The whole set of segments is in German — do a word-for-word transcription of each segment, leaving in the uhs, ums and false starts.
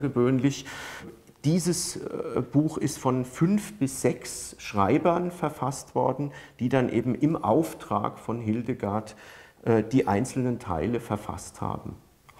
Gewöhnlich. Dieses Buch ist von fünf bis sechs Schreibern verfasst worden, die dann eben im Auftrag von Hildegard die einzelnen Teile verfasst haben.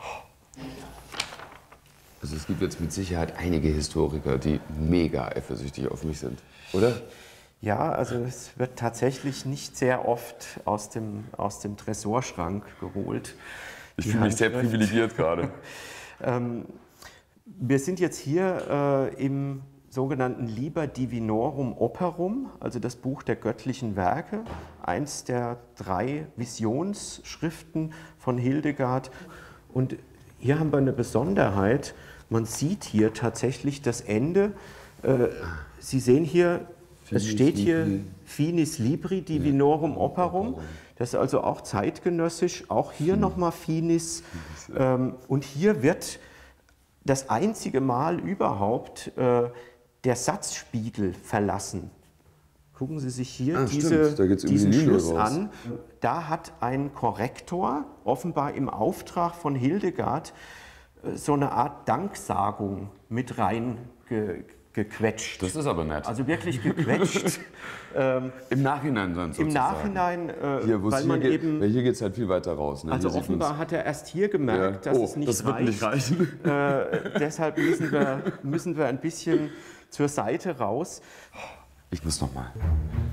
Also es gibt jetzt mit Sicherheit einige Historiker, die mega eifersüchtig auf mich sind, oder? Ja, also es wird tatsächlich nicht sehr oft aus dem, aus dem Tresorschrank geholt. Ich fühle mich sehr privilegiert gerade. ähm, Wir sind jetzt hier äh, im sogenannten Liber Divinorum Operum, also das Buch der göttlichen Werke, eins der drei Visionsschriften von Hildegard. Und hier haben wir eine Besonderheit, man sieht hier tatsächlich das Ende. Äh, Sie sehen hier, es steht hier Finis Libri Divinorum Operum. Das ist also auch zeitgenössisch, auch hier nochmal Finis. Ähm, und hier wird das einzige Mal überhaupt äh, der Satzspiegel verlassen. Gucken Sie sich hier ah, diese, da geht's diesen die Linie Schluss raus. an. Da hat ein Korrektor, offenbar im Auftrag von Hildegard, äh, so eine Art Danksagung mit reingequetscht. Das ist aber nett. Also wirklich gequetscht. ähm, Im Nachhinein dann sozusagen. Im Nachhinein, äh, hier, weil man hier eben... geht, hier geht es halt viel weiter raus. Ne? Also hier offenbar hat er erst hier gemerkt, ja. dass oh, es nicht das wird reicht. nicht reichen. Äh, deshalb müssen wir, müssen wir ein bisschen zur Seite raus. Ich muss noch mal.